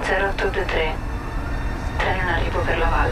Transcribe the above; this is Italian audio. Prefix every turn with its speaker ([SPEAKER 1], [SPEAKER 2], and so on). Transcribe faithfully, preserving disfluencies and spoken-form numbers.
[SPEAKER 1] zero otto due tre, treno in arrivo per la Valle.